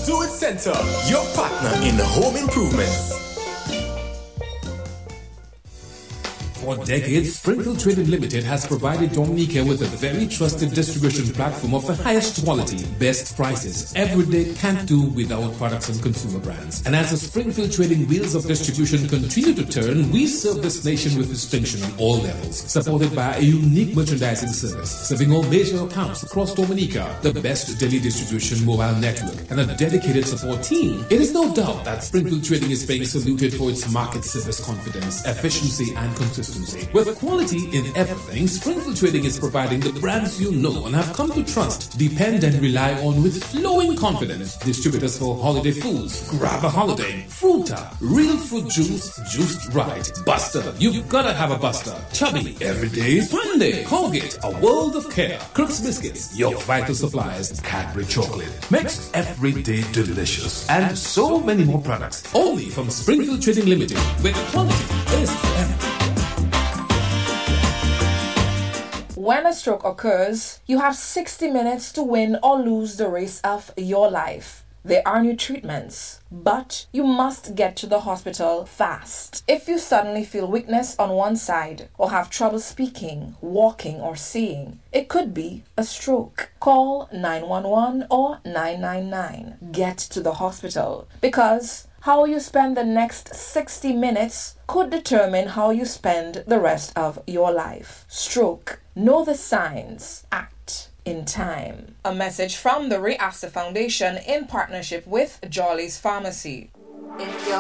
Do It Center, your partner in home improvements. For decades, Springfield Trading Limited has provided Dominica with a very trusted distribution platform of the highest quality, best prices. Every day can't do without products and consumer brands. And as the Springfield Trading wheels of distribution continue to turn, we serve this nation with distinction on all levels, supported by a unique merchandising service, serving all major accounts across Dominica, the best daily distribution mobile network, and a dedicated support team. It is no doubt that Springfield Trading is being saluted for its market service confidence, efficiency, and consistency. With quality in everything, Springfield Trading is providing the brands you know and have come to trust, depend, and rely on with flowing confidence. Distributors for holiday foods, Grab a Holiday, Fruta, Real Fruit Juice, Juiced Right, Buster, you've gotta have a Buster, Chubby, Everyday Fun Day, Colgate, A World of Care, Crooks Biscuits, Your Vital Supplies, Cadbury Chocolate, makes every day delicious, and so many more products, only from Springfield Trading Limited, where quality is everything. When a stroke occurs, you have 60 minutes to win or lose the race of your life. There are new treatments, but you must get to the hospital fast. If you suddenly feel weakness on one side or have trouble speaking, walking, or seeing, it could be a stroke. Call 911 or 999. Get to the hospital, because how you spend the next 60 minutes could determine how you spend the rest of your life. Stroke. Know the signs. Act in time. A message from the Ray Astor Foundation in partnership with Jolly's Pharmacy.